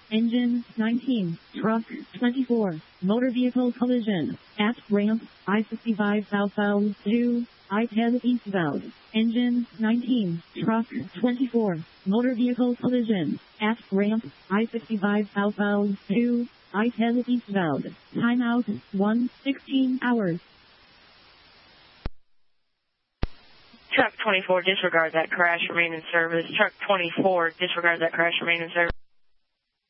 Engine 19. Truck 24. Motor vehicle collision. At ramp I-65 southbound to I-10 eastbound. Engine 19. Truck 24. Motor vehicle collision. At ramp I-65 southbound to I-10 eastbound. Timeout 1:16 hours. Truck 24, disregard that crash, remain in service. Truck 24, disregard that crash, remain in service.